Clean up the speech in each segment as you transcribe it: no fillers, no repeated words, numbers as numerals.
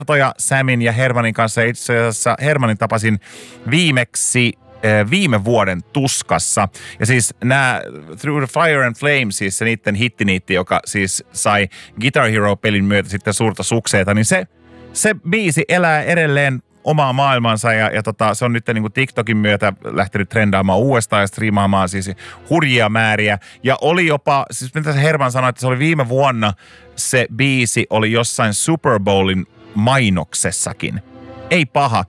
ja Samin ja Hermanin kanssa. Itse asiassa Hermanin tapasin viimeksi viime vuoden Tuskassa. Ja siis nämä Through the Fire and Flames, siis se niiden hittiniitti, joka siis sai Guitar Hero-pelin myötä sitten suurta sukseeta, niin se biisi elää edelleen omaa maailmansa ja se on nyt niin kuin TikTokin myötä lähtenyt trendaamaan uudestaan ja striimaamaan siis hurjia määriä. Ja oli jopa, siis mitä se Herman sanoi, että se oli viime vuonna se biisi oli jossain Super Bowlin mainoksessakin. Ei paha.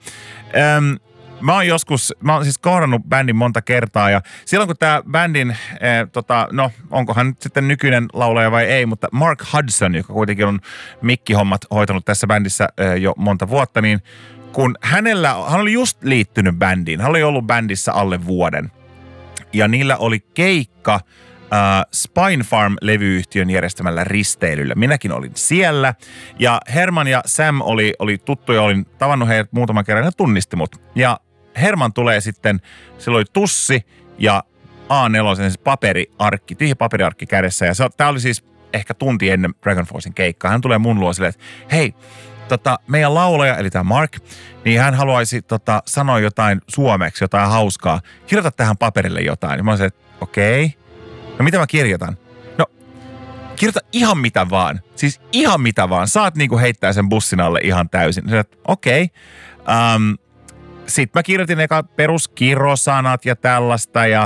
Mä oon siis kohdannut bändin monta kertaa ja silloin kun tää bändin, onkohan nyt sitten nykyinen laulaja vai ei, mutta Mark Hudson, joka kuitenkin on mikkihommat hoitanut tässä bändissä jo monta vuotta, niin kun hän oli just liittynyt bändiin, hän oli ollut bändissä alle vuoden ja niillä oli keikka Spine Farm-levyyhtiön järjestämällä risteilyllä. Minäkin olin siellä ja Herman ja Sam oli tuttuja, olin tavannut heidät muutaman kerran ja tunnisti mut. Ja Herman tulee sitten, sillä oli tussi ja A4, siis paperiarkki, tyhjä paperiarkki kädessä. Ja tää oli siis ehkä tunti ennen Dragon Forcein keikkaa. Hän tulee mun luo silleen, että hei, meidän laulaja, eli tämä Mark, niin hän haluaisi sanoa jotain suomeksi, jotain hauskaa. Kirjoita tähän paperille jotain. Ja mä olisin, että okei. No mitä mä kirjoitan? No, kirjoita ihan mitä vaan. Siis ihan mitä vaan. Saat niinku heittää sen bussin alle ihan täysin. Okei. Sitten mä kirjoitin eka peruskirrosanat ja tällaista ja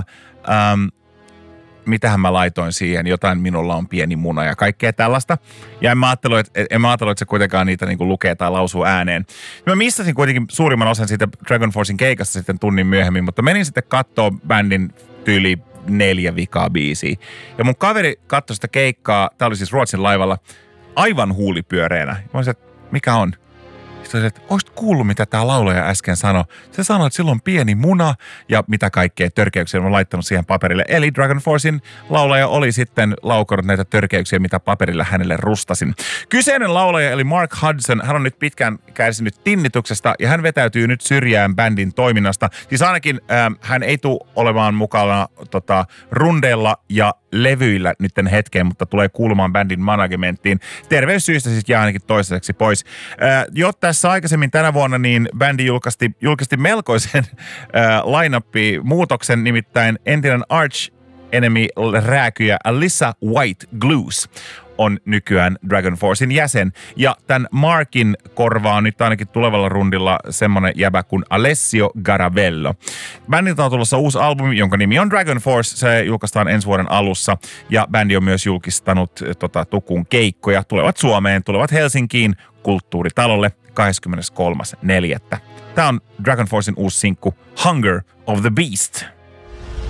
mitähän mä laitoin siihen, jotain minulla on pieni muna ja kaikkea tällaista. Ja en mä ajatellut, että se kuitenkaan niitä niinku lukee tai lausuu ääneen. Mä missasin kuitenkin suurimman osan siitä Dragon Forcein keikasta sitten tunnin myöhemmin, mutta menin sitten kattoo bändin tyyli 4 vikaa biisiä. Ja mun kaveri katsoi sitä keikkaa, tää oli siis Ruotsin laivalla, aivan huulipyöreänä. Mä olisin, että mikä on? Sitten olisin, että oisit kuullut, mitä tää laulaja äsken sanoi. Se sanoi, että sillä on pieni muna ja mitä kaikkea törkeyksiä on laittanut siihen paperille. Eli Dragon Forcein laulaja oli sitten laukonut näitä törkeyksiä, mitä paperilla hänelle rustasin. Kyseinen laulaja eli Mark Hudson, hän on nyt pitkään kärsinyt tinnituksesta ja hän vetäytyy nyt syrjään bändin toiminnasta. Siis ainakin hän ei tule olemaan mukana rundeilla ja levyillä nytten hetkeen, mutta tulee kuulumaan bändin managementtiin. Terveyssyistä siis jää ainakin toistaiseksi pois. Jo tässä aikaisemmin tänä vuonna niin bändi julkisti melkoisen line-up-muutoksen, nimittäin entinen Arch Enemy-rääkyjä Alyssa White Glues on nykyään Dragon Forcein jäsen. Ja tämän Markin korvaa nyt ainakin tulevalla rundilla semmonen jäbä kuin Alessio Garavello. Bändiltä on tulossa uusi albumi, jonka nimi on Dragon Force. Se julkaistaan ensi vuoden alussa. Ja bändi on myös julkistanut Tukun keikkoja. Tulevat Suomeen, tulevat Helsinkiin Kulttuuritalolle 23.4. Tämä on Dragon Forcein uusi sinkku Hunger of the Beast.